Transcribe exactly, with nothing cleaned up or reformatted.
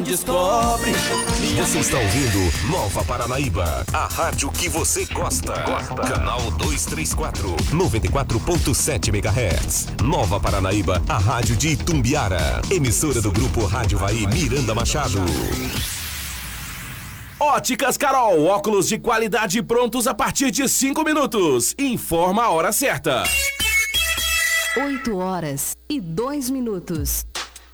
descobre. Você está ouvindo Nova Paranaíba, a rádio que você gosta. Gosta. Canal duzentos e trinta e quatro, noventa e quatro ponto sete megahertz. Nova Paranaíba, a rádio de Itumbiara. Emissora do grupo Rádio Vai Miranda Machado. Óticas Carol, óculos de qualidade prontos a partir de cinco minutos. Informa a hora certa. oito horas e dois minutos.